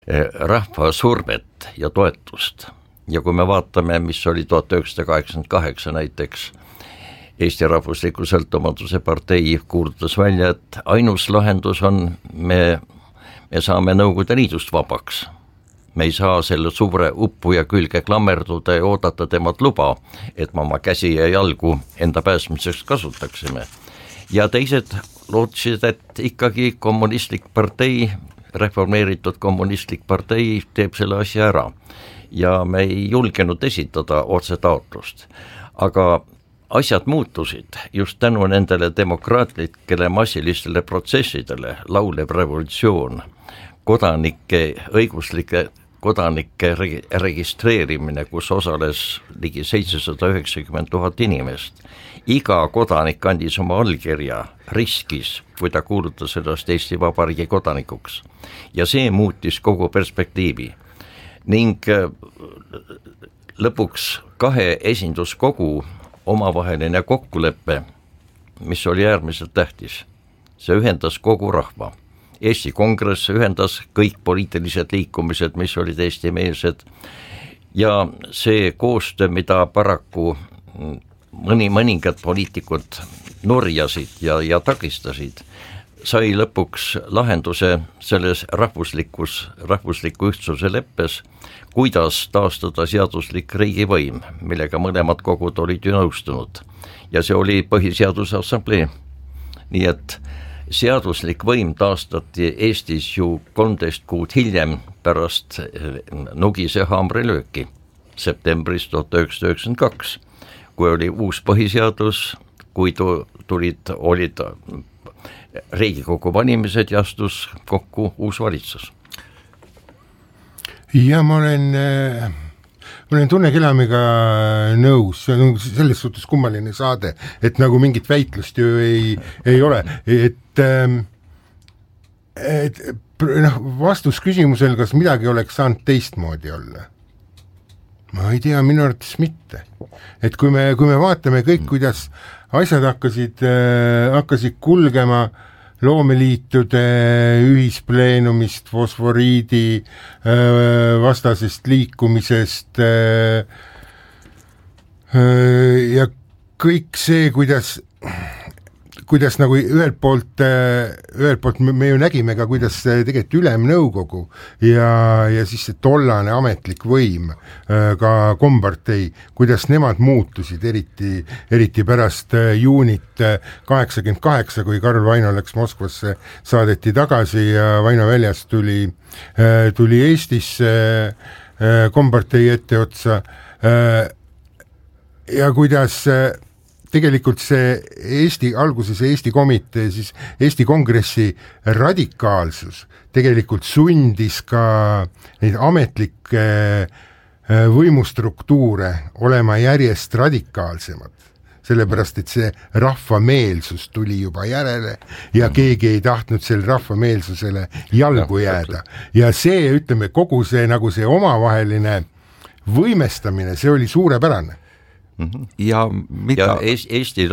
rahva survet ja toetust. Ja kui me vaatame, mis oli 1988 näiteks, Eesti Rahvusliku Sõltumatuse partei kuulutas välja, et ainus lahendus on, me saame Nõukogude Liidust vabaks. Me ei saa selle suure uppuja külge klammerduda ja oodata temalt luba, et me oma käsi ja jalgu enda pääsmiseks kasutaksime. Ja teised lootsid, et ikkagi kommunistlik partei, reformeeritud kommunistlik partei teeb selle asja ära. Ja me ei julgenud esitada otse taotlust. Aga asjad muutusid just tänu nendele demokraatlikele massilistele protsessidele, laulev revolutsioon, kodanike registreerimine, kus osales ligi 790 000 inimest. Iga kodanik andis oma allkirja, riskis, kui ta kuulutas ennast Eesti Vabariigi kodanikuks. Ja see muutis kogu perspektiivi. Ning lõpuks kahe esinduskogu omavaheline kokkulepe, mis oli äärmiselt tähtis. See ühendas kogu rahva. Eesti Kongress ühendas kõik poliitilised liikumised, mis olid eestimeelsed. Ja see koostöö, mida paraku mõningad poliitikud nurjasid ja takistasid, sai lõpuks lahenduse selles rahvusliku ühtsuse leppes, kuidas taastada seaduslik riigivõim, millega mõlemad kogud olid ju nõustunud. Ja see oli Põhiseaduse Assamblee. Nii et seaduslik võim taastati Eestis ju 13 kuud hiljem pärast Nugise haamrilööki septembris 1992, kui oli uus põhiseadus, kui olid Riigikogu valimised ja astus kokku uus valitsus. Ja ma olen Tunne Kelamiga nõus, see on selles suhtes kummaline saade, et nagu mingit väitlust ju ei ole, et vastus küsimusel, kas midagi oleks saanud teistmoodi olla. Ma ei tea, minu arvates mitte. Et kui me vaatame kõik, kuidas asjad hakkasid kulgema loomeliitude ühispleenumist, fosforiidi vastasest liikumisest ja kõik see, kuidas nagu ühelt poolt me ju nägime ka, kuidas tegelikult Ülemnõukogu ja siis see tollane ametlik võim, ka kompartei, kuidas nemad muutusid, eriti pärast juunit 88, kui Karl Vaino läks Moskvasse, saadeti tagasi ja Vaino väljast tuli Eestisse kompartei etteotsa ja kuidas tegelikult see alguses Eesti komitee, siis Eesti Kongressi radikaalsus tegelikult sundis ka neid ametlikke võimustruktuure olema järjest radikaalsemad, sellepärast et see rahvameelsus tuli juba järele ja keegi ei tahtnud selle rahvameelsusele jalgu jääda. Ja see, ütleme, kogu see nagu see omavaheline võimestamine, see oli suurepärane. Ja Eestil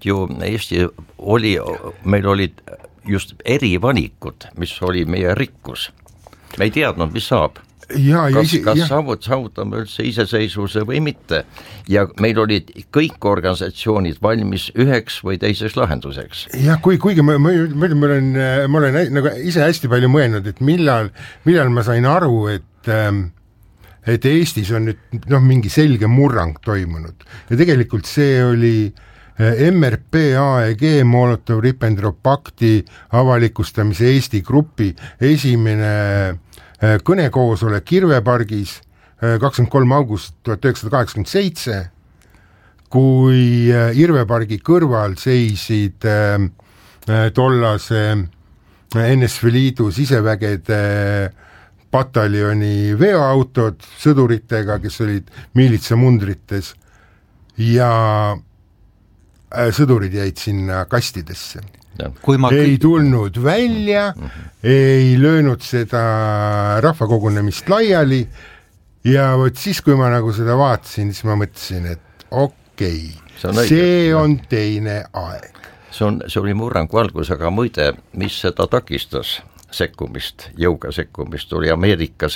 meil olid just erivalikud, mis oli meie rikkus. Me ei teadnud, mis saab. Kas saavutame üldse iseseisvuse või mitte. Ja meil olid kõik organisatsioonid valmis üheks või teiseks lahenduseks. Ja kuigi ma olen nagu ise hästi palju mõelnud, et millal ma sain aru, et Eestis on nüüd mingi selge murrang toimunud. Ja tegelikult see oli MRP AEG Molotov-Ribbentrop pakti avalikustamise Eesti grupi esimene kõnekoosolek Kirvepargis 23. august 1987, kui Kirvepargi kõrval seisid tollase NSV Liidu sisevägede pataljoni veoautod sõduritega, kes olid miilitsamundrites ja sõdurid jäid sinna kastidesse. Ei tulnud välja, ei löönud seda rahvakogunemist laiali ja võt siis, kui ma nagu seda vaatasin, siis ma mõtlesin, et okei, see on teine aeg. See oli murrangu algus, aga muide, mis seda takistas, sekkumist, jõuga sekkumist, oli Ameerika